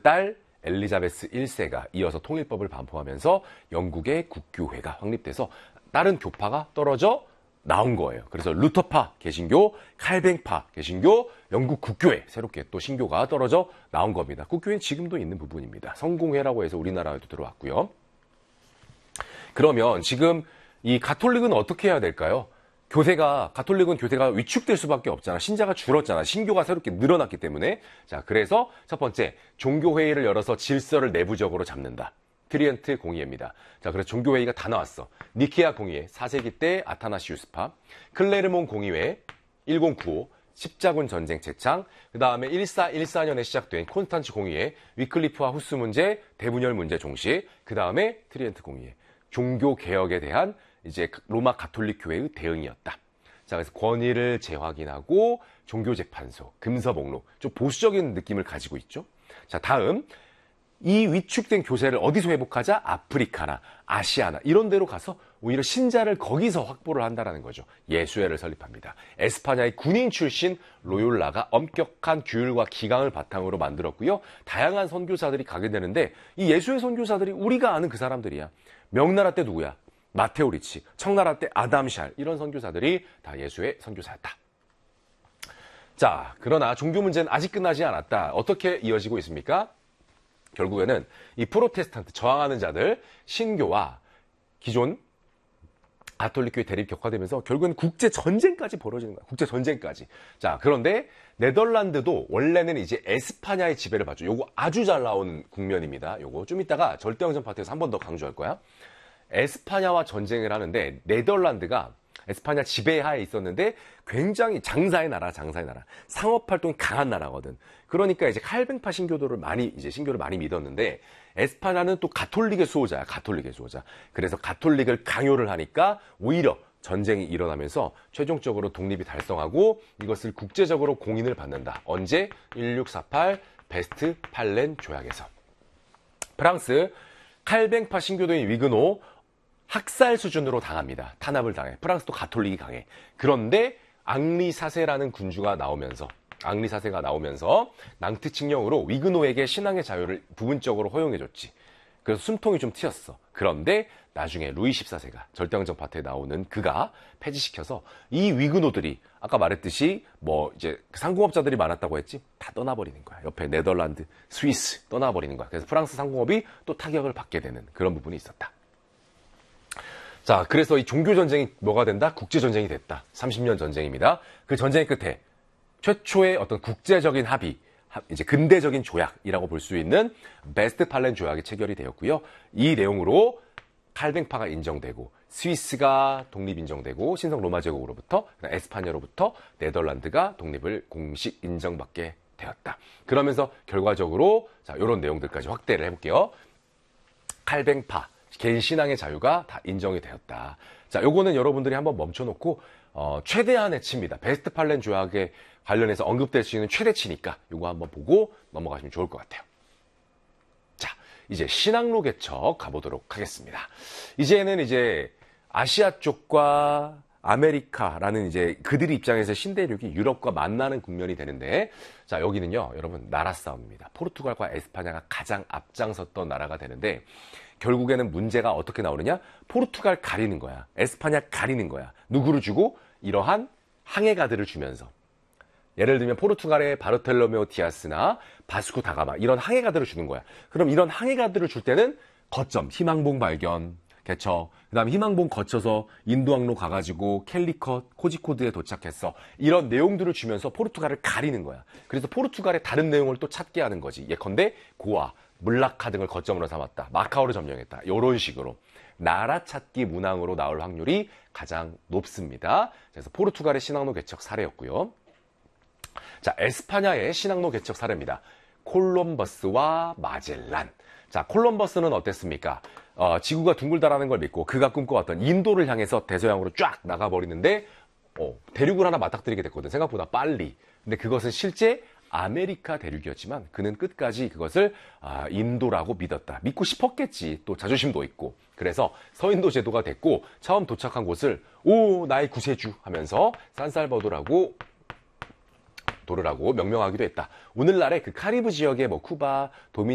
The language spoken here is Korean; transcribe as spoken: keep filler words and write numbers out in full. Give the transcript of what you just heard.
딸 엘리자베스 일 세가 이어서 통일법을 반포하면서 영국의 국교회가 확립돼서 다른 교파가 떨어져 나온 거예요. 그래서 루터파 개신교, 칼뱅파 개신교, 영국 국교회 새롭게 또 신교가 떨어져 나온 겁니다. 국교회는 지금도 있는 부분입니다. 성공회라고 해서 우리나라에도 들어왔고요. 그러면 지금 이 가톨릭은 어떻게 해야 될까요? 교세가, 가톨릭은 교세가 위축될 수밖에 없잖아. 신자가 줄었잖아. 신교가 새롭게 늘어났기 때문에. 자, 그래서 첫 번째, 종교회의를 열어서 질서를 내부적으로 잡는다. 트리엔트 공의회입니다. 자, 그래서 종교회의가 다 나왔어. 니케아 공의회, 사 세기 때 아타나시우스파, 클레르몬 공의회, 천구백구십오, 십자군 전쟁 재창, 그 다음에 천사백십사 년에 시작된 콘스탄츠 공의회, 위클리프와 후스 문제, 대분열 문제 종식, 그 다음에 트리엔트 공의회. 종교 개혁에 대한 이제 로마 가톨릭 교회의 대응이었다. 자, 그래서 권위를 재확인하고 종교재판소, 금서목록, 좀 보수적인 느낌을 가지고 있죠. 자, 다음 이 위축된 교세를 어디서 회복하자? 아프리카나 아시아나 이런 데로 가서 오히려 신자를 거기서 확보를 한다라는 거죠. 예수회를 설립합니다. 에스파냐의 군인 출신 로욜라가 엄격한 규율과 기강을 바탕으로 만들었고요. 다양한 선교사들이 가게 되는데 이 예수회 선교사들이 우리가 아는 그 사람들이야. 명나라 때 누구야? 마테오 리치, 청나라 때 아담 샬 이런 선교사들이 다 예수의 선교사였다. 자, 그러나 종교 문제는 아직 끝나지 않았다. 어떻게 이어지고 있습니까? 결국에는 이 프로테스탄트 저항하는 자들 신교와 기존 가톨릭교회 대립 격화되면서 결국은 국제 전쟁까지 벌어지는 거야. 국제 전쟁까지. 자, 그런데 네덜란드도 원래는 이제 에스파냐의 지배를 받죠. 요거 아주 잘 나오는 국면입니다. 요거 좀 이따가 절대왕전 파트에서 한 번 더 강조할 거야. 에스파냐와 전쟁을 하는데 네덜란드가 에스파냐 지배하에 있었는데 굉장히 장사의 나라, 장사의 나라. 상업 활동이 강한 나라거든. 그러니까 이제 칼뱅파 신교도를 많이 이제 신교를 많이 믿었는데 에스파냐는 또 가톨릭의 수호자야, 가톨릭의 수호자. 그래서 가톨릭을 강요를 하니까 오히려 전쟁이 일어나면서 최종적으로 독립이 달성하고 이것을 국제적으로 공인을 받는다. 언제? 천육백사십팔 베스트팔렌 조약에서. 프랑스 칼뱅파 신교도인 위그노 학살 수준으로 당합니다. 탄압을 당해. 프랑스도 가톨릭이 강해. 그런데 앙리 사세라는 군주가 나오면서 앙리 사세가 나오면서 낭트 칙령으로 위그노에게 신앙의 자유를 부분적으로 허용해줬지. 그래서 숨통이 좀 튀었어. 그런데 나중에 루이 십사 세가 절대왕정 파트에 나오는 그가 폐지시켜서 이 위그노들이 아까 말했듯이 뭐 이제 상공업자들이 많았다고 했지? 다 떠나버리는 거야. 옆에 네덜란드, 스위스 떠나버리는 거야. 그래서 프랑스 상공업이 또 타격을 받게 되는 그런 부분이 있었다. 자, 그래서 이 종교전쟁이 뭐가 된다? 국제전쟁이 됐다. 삼십 년 전쟁입니다. 그 전쟁의 끝에 최초의 어떤 국제적인 합의, 이제 근대적인 조약이라고 볼 수 있는 베스트팔렌 조약이 체결이 되었고요. 이 내용으로 칼뱅파가 인정되고 스위스가 독립 인정되고 신성 로마 제국으로부터 에스파냐로부터 네덜란드가 독립을 공식 인정받게 되었다. 그러면서 결과적으로 자, 이런 내용들까지 확대를 해볼게요. 칼뱅파 개인 신앙의 자유가 다 인정이 되었다. 자, 요거는 여러분들이 한번 멈춰놓고 어, 최대한의 치입니다. 베스트팔렌 조약에 관련해서 언급될 수 있는 최대치니까 요거 한번 보고 넘어가시면 좋을 것 같아요. 자, 이제 신앙로 개척 가보도록 하겠습니다. 이제는 이제 아시아 쪽과 아메리카라는 이제 그들의 입장에서 신대륙이 유럽과 만나는 국면이 되는데, 자, 여기는요, 여러분, 나라 싸움입니다. 포르투갈과 에스파냐가 가장 앞장섰던 나라가 되는데, 결국에는 문제가 어떻게 나오느냐? 포르투갈 가리는 거야. 에스파냐 가리는 거야. 누구를 주고? 이러한 항해가들을 주면서. 예를 들면 포르투갈의 바르텔로메오 디아스나 바스코 다가마 이런 항해가들을 주는 거야. 그럼 이런 항해가들을 줄 때는 거점, 희망봉 발견, 개척, 그 다음에 희망봉 거쳐서 인도항로 가가지고 캘리컷, 코지코드에 도착했어. 이런 내용들을 주면서 포르투갈을 가리는 거야. 그래서 포르투갈의 다른 내용을 또 찾게 하는 거지. 예컨대 고아, 물라카 등을 거점으로 삼았다. 마카오를 점령했다. 이런 식으로 나라 찾기 문항으로 나올 확률이 가장 높습니다. 그래서 포르투갈의 신항로 개척 사례였고요. 자, 에스파냐의 신항로 개척 사례입니다. 콜럼버스와 마젤란. 자, 콜럼버스는 어땠습니까? 어, 지구가 둥글다라는 걸 믿고 그가 꿈꿔왔던 인도를 향해서 대서양으로 쫙 나가버리는데 어, 대륙을 하나 맞닥뜨리게 됐거든. 생각보다 빨리. 근데 그것은 실제 아메리카 대륙이었지만 그는 끝까지 그것을 아, 인도라고 믿었다. 믿고 싶었겠지. 또 자존심도 있고. 그래서 서인도 제도가 됐고 처음 도착한 곳을 오 나의 구세주 하면서 산살바도라고 도르라고 명명하기도 했다. 오늘날의 그 카리브 지역의 뭐 쿠바, 도미